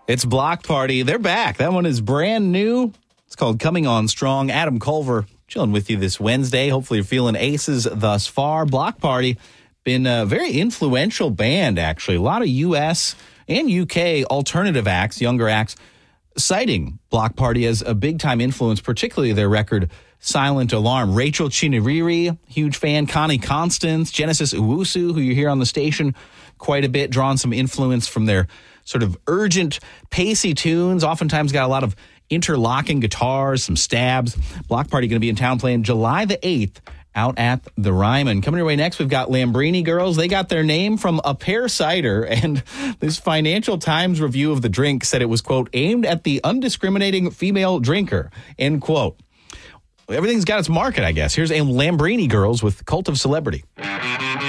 It's Block Party. They're back. That one is brand new. It's called Coming On Strong. Adam Culver chilling with you this Wednesday. Hopefully you're feeling aces thus far. Block Party, been a very influential band, actually. A lot of U.S. and U.K. alternative acts, younger acts, citing Block Party as a big-time influence, particularly their record Silent Alarm. Rachel Chiniriri, huge fan. Connie Constance, Genesis Owusu, who you hear on the station quite a bit, drawing some influence from their sort of urgent, pacey tunes. Oftentimes got a lot of interlocking guitars, some stabs. Block Party going to be in town playing July the 8th out at the Ryman. Coming your way next, we've got Lambrini Girls. They got their name from a pear cider, and this Financial Times review of the drink said it was, quote, aimed at the undiscriminating female drinker, end quote. Everything's got its market, I guess. Here's a Lambrini Girls with Cult of Celebrity.